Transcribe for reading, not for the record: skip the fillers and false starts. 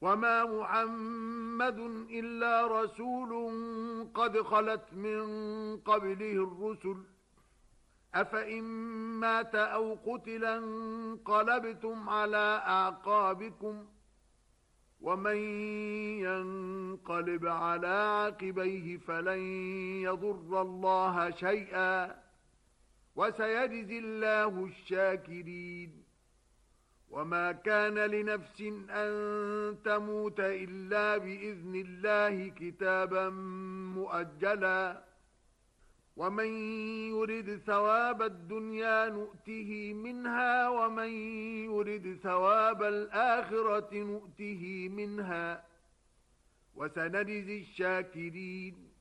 وما محمد إلا رسول قد خلت من قبله الرسل أفإن مات أو قتل انقلبتم على أعقابكم ومن ينقلب على عقبيه فلن يضر الله شيئا وسيجزي الله الشاكرين وما كان لنفس أن تموت إلا بإذن الله كتابا مؤجلا ومن يرد ثواب الدنيا نؤته منها ومن يرد ثواب الآخرة نؤته منها وسنجزي الشاكرين